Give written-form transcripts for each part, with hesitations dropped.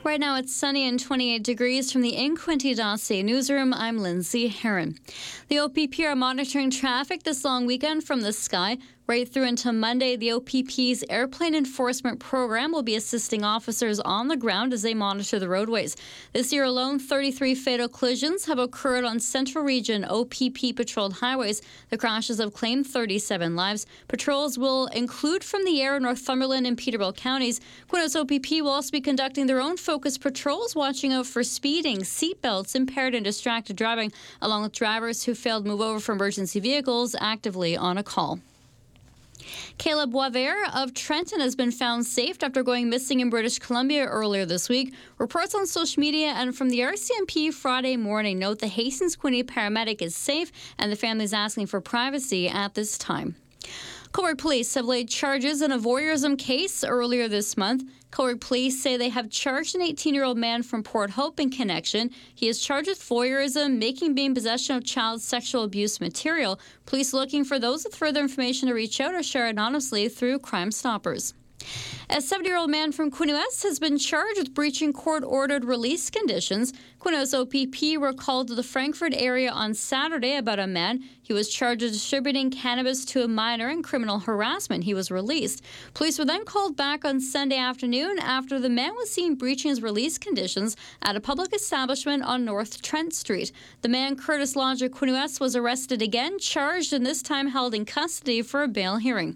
Right now it's sunny and 28 degrees. From the InQuinty.ca newsroom, I'm Lindsay Heron. The OPP are monitoring traffic this long weekend from the sky. Right through until Monday, the OPP's Airplane Enforcement Program will be assisting officers on the ground as they monitor the roadways. This year alone, 33 fatal collisions have occurred on Central Region OPP patrolled highways. The crashes have claimed 37 lives. Patrols will include from the Ayr, Northumberland, and Peterborough counties. Quinault's OPP will also be conducting their own focused patrols, watching out for speeding, seatbelts, impaired and distracted driving, along with drivers who failed to move over from emergency vehicles actively on a call. Caleb Boisvert of Trenton has been found safe after going missing in British Columbia earlier this week. Reports on social media and from the RCMP Friday morning note the Hastings Quinte paramedic is safe and the family is asking for privacy at this time. Cobourg Police have laid charges in a voyeurism case earlier this month. Cobourg Police say they have charged an 18-year-old man from Port Hope in connection. He is charged with voyeurism, making being possession of child sexual abuse material. Police are looking for those with further information to reach out or share anonymously through Crime Stoppers. A 70-year-old man from Quinte West has been charged with breaching court-ordered release conditions. Quinault's OPP were called to the Frankfurt area on Saturday about a man. He was charged with distributing cannabis to a minor and criminal harassment. He was released. Police were then called back on Sunday afternoon after the man was seen breaching his release conditions at a public establishment on North Trent Street. The man, Curtis Lodge of Quinte West, was arrested again, charged, and this time held in custody for a bail hearing.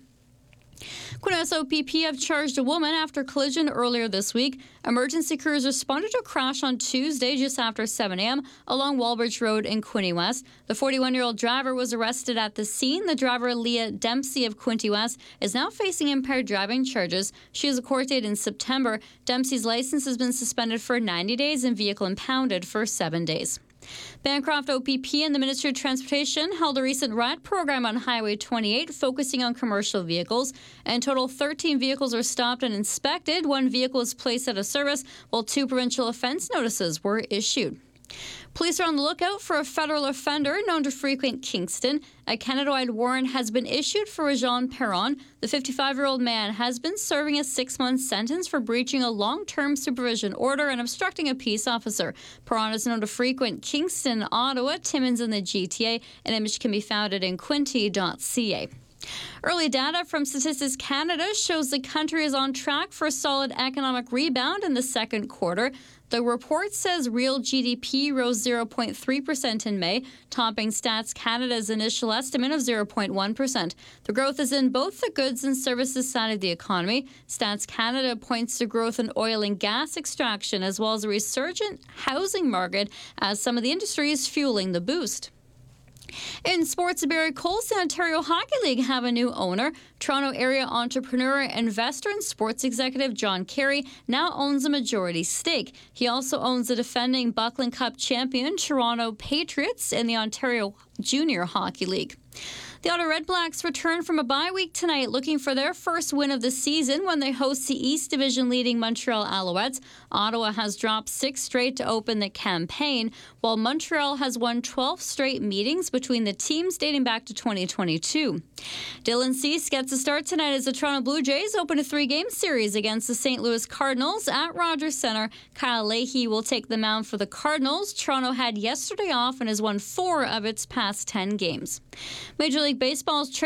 Quinault's OPP have charged a woman after collision earlier this week. Emergency crews responded to a crash on Tuesday just after 7 a.m. along Walbridge Road in Quinte West. The 41-year-old driver was arrested at the scene. The driver, Leah Dempsey of Quinte West, is now facing impaired driving charges. She has a court date in September. Dempsey's license has been suspended for 90 days and vehicle impounded for 7 days. Bancroft OPP and the Ministry of Transportation held a recent riot program on Highway 28 focusing on commercial vehicles. In total, 13 vehicles were stopped and inspected. 1 vehicle was placed out of service, while 2 provincial offence notices were issued. Police are on the lookout for a federal offender known to frequent Kingston. A Canada-wide warrant has been issued for Rajon Perron. The 55-year-old man has been serving a 6-month sentence for breaching a long-term supervision order and obstructing a peace officer. Perron is known to frequent Kingston, Ottawa, Timmins, and the GTA. An image can be found at InQuinty.ca. Early data from Statistics Canada shows the country is on track for a solid economic rebound in the second quarter. The report says real GDP rose 0.3% in May, topping Stats Canada's initial estimate of 0.1%. The growth is in both the goods and services side of the economy. Stats Canada points to growth in oil and gas extraction as well as a resurgent housing market as some of the industries fueling the boost. In sports, the Barrie Colts and Ontario Hockey League have a new owner. Toronto area entrepreneur, investor, and sports executive John Carey now owns a majority stake. He also owns the defending Buckland Cup champion Toronto Patriots in the Ontario Junior Hockey League. The Ottawa Red Blacks return from a bye week tonight, looking for their first win of the season when they host the East Division leading Montreal Alouettes. Ottawa has dropped 6 straight to open the campaign, while Montreal has won 12 straight meetings between the teams dating back to 2022. Dylan Cease gets a start tonight as the Toronto Blue Jays open a 3-game series against the St. Louis Cardinals at Rogers Centre. Kyle Leahy will take the mound for the Cardinals. Toronto had yesterday off and has won 4 of its past 10 games. Major League Baseball's